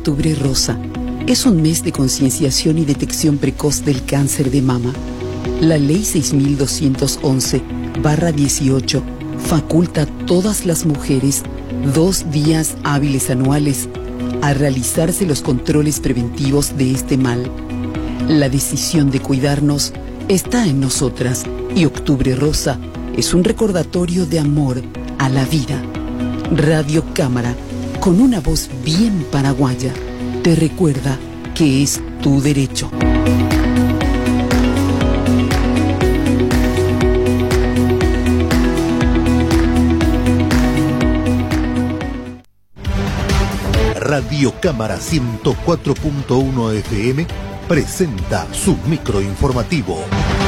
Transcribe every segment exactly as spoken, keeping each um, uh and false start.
Octubre Rosa es un mes de concienciación y detección precoz del cáncer de mama. La Ley seis mil doscientos once barra dieciocho faculta a todas las mujeres dos días hábiles anuales a realizarse los controles preventivos de este mal. La decisión de cuidarnos está en nosotras y Octubre Rosa es un recordatorio de amor a la vida. Radio Cámara, con una voz bien paraguaya, te recuerda que es tu derecho. Radio Cámara ciento cuatro punto uno F M presenta su microinformativo.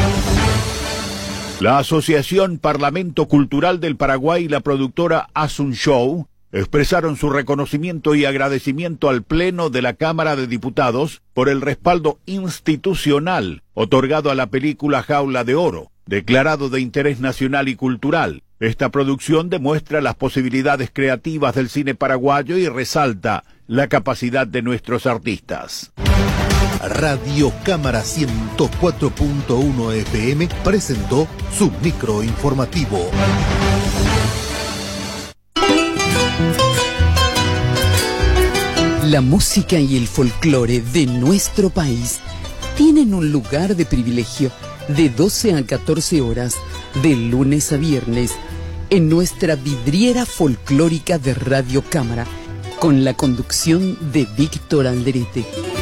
La Asociación Parlamento Cultural del Paraguay y la productora Asun Show expresaron su reconocimiento y agradecimiento al Pleno de la Cámara de Diputados por el respaldo institucional otorgado a la película Jaula de Oro, declarado de interés nacional y cultural. Esta producción demuestra las posibilidades creativas del cine paraguayo y resalta la capacidad de nuestros artistas. Radio Cámara ciento cuatro punto uno F M presentó su microinformativo. La música y el folclore de nuestro país tienen un lugar de privilegio de doce a catorce horas, de lunes a viernes, en nuestra vidriera folclórica de Radio Cámara, con la conducción de Víctor Alderete.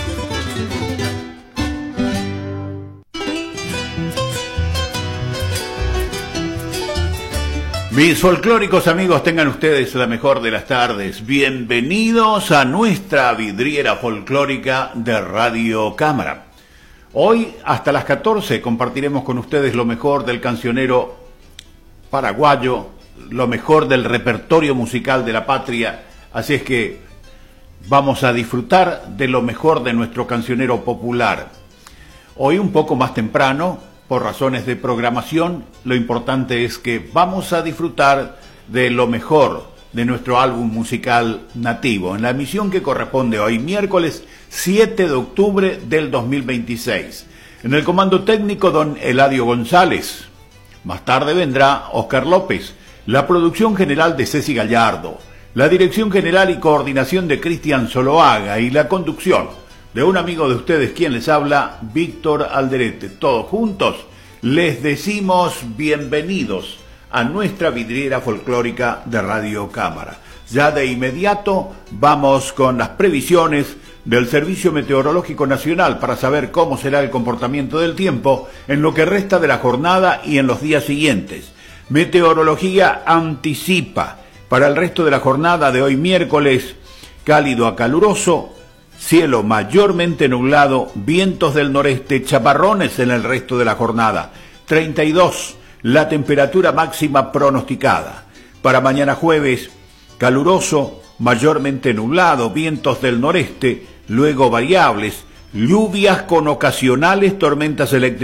Mis folclóricos amigos, tengan ustedes la mejor de las tardes. Bienvenidos a nuestra vidriera folclórica de Radio Cámara. Hoy, hasta las catorce, compartiremos con ustedes lo mejor del cancionero paraguayo, lo mejor del repertorio musical de la patria. Así es que vamos a disfrutar de lo mejor de nuestro cancionero popular. Hoy un poco más temprano, por razones de programación, lo importante es que vamos a disfrutar de lo mejor de nuestro álbum musical nativo, en la emisión que corresponde hoy, miércoles siete de octubre del dos mil veintiséis. En el comando técnico, don Eladio González. Más tarde vendrá Oscar López, la producción general de Ceci Gallardo, la dirección general y coordinación de Cristian Zoloaga y la conducción de un amigo de ustedes, quien les habla, Víctor Alderete. Todos juntos les decimos bienvenidos a nuestra vidriera folclórica de Radio Cámara. Ya de inmediato vamos con las previsiones del Servicio Meteorológico Nacional para saber cómo será el comportamiento del tiempo en lo que resta de la jornada y en los días siguientes. Meteorología anticipa para el resto de la jornada de hoy miércoles, cálido a caluroso, cielo mayormente nublado, vientos del noreste, chaparrones en el resto de la jornada. treinta y dos, la temperatura máxima pronosticada. Para mañana jueves, caluroso, mayormente nublado, vientos del noreste, luego variables, lluvias con ocasionales tormentas eléctricas.